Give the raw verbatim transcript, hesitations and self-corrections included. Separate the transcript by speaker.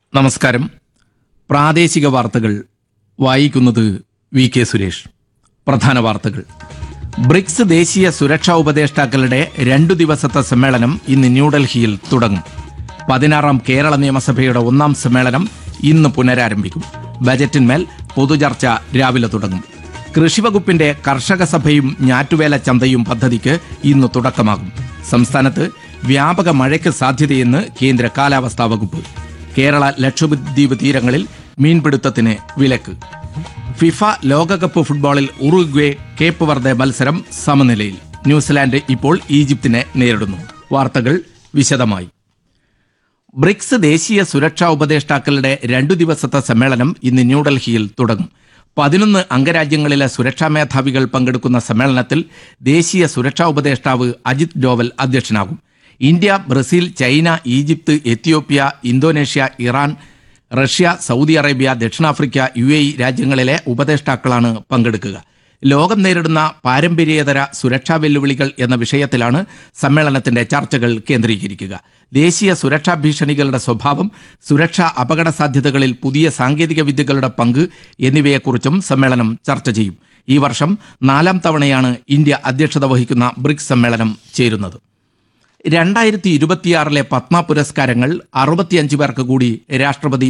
Speaker 1: നമസ്കാരം. പ്രാദേശിക വാർത്തകൾ വായിക്കുന്നത് വി കെ സുരേഷ്. പ്രധാന വാർത്തകൾ. ബ്രിക്സ് ദേശീയ സുരക്ഷാ ഉപദേഷ്ടാക്കളുടെ രണ്ടു ദിവസത്തെ സമ്മേളനം ഇന്ന് ന്യൂഡൽഹിയിൽ തുടങ്ങും. പതിനാറാം കേരള നിയമസഭയുടെ ഒന്നാം സമ്മേളനം ഇന്ന് പുനരാരംഭിക്കും. ബജറ്റിന്മേൽ പൊതുചർച്ച രാവിലെ തുടങ്ങും. കൃഷിവകുപ്പിന്റെ കർഷക സഭയും ഞാറ്റുവേല ചന്തയും പദ്ധതിക്ക് ഇന്ന് തുടക്കമാകും. സംസ്ഥാനത്ത് വ്യാപക മഴയ്ക്ക് സാധ്യതയെന്ന് കേന്ദ്ര കാലാവസ്ഥാ വകുപ്പ്. കേരള ലക്ഷദ്വീപ് തീരങ്ങളിൽ മീൻപിടുത്തത്തിന് വിലക്ക്. ഫിഫ ലോകകപ്പ് ഫുട്ബോളിൽ ഉറുഗ്വേ കേപ്പ് വെർദെ മത്സരം സമനിലയിൽ. ന്യൂസിലാൻഡ് ഇപ്പോൾ ഈജിപ്തിനെ നേരിടുന്നു. വാർത്തകൾ വിശദമായി. ബ്രിക്സ് ദേശീയ സുരക്ഷാ ഉപദേഷ്ടാക്കളുടെ രണ്ടു ദിവസത്തെ സമ്മേളനം ഇന്ന് ന്യൂഡൽഹിയിൽ തുടങ്ങും. പതിനൊന്ന് അംഗരാജ്യങ്ങളിലെ സുരക്ഷാ മേധാവികൾ പങ്കെടുക്കുന്ന സമ്മേളനത്തിൽ ദേശീയ സുരക്ഷാ ഉപദേഷ്ടാവ് Ajith Doval അധ്യക്ഷനാകും. India, Brazil, China, Egypt, Ethiopia, Indonesia, Iran, Russia, Saudi Arabia, ദക്ഷിണാഫ്രിക്ക, യു എ ഇ രാജ്യങ്ങളിലെ ഉപദേഷ്ടാക്കളാണ് പങ്കെടുക്കുക. ലോകം നേരിടുന്ന പാരമ്പര്യേതര സുരക്ഷാ വെല്ലുവിളികൾ എന്ന വിഷയത്തിലാണ് സമ്മേളനത്തിന്റെ ചർച്ചകൾ കേന്ദ്രീകരിക്കുക. ദേശീയ സുരക്ഷാ ഭീഷണികളുടെ സ്വഭാവം, സുരക്ഷാ അപകട സാധ്യതകളിൽ പുതിയ സാങ്കേതിക വിദ്യകളുടെ പങ്ക് എന്നിവയെക്കുറിച്ചും സമ്മേളനം ചർച്ച ചെയ്യും. ഈ വർഷം നാലാം തവണയാണ് ഇന്ത്യ അധ്യക്ഷത വഹിക്കുന്ന ബ്രിക്സ് സമ്മേളനം ചേരുന്നത്. രണ്ടായിരത്തി ഇരുപത്തിയാറിലെ പത്മ പുരസ്കാരങ്ങൾ അറുപത്തിയഞ്ച് പേർക്ക് കൂടി രാഷ്ട്രപതി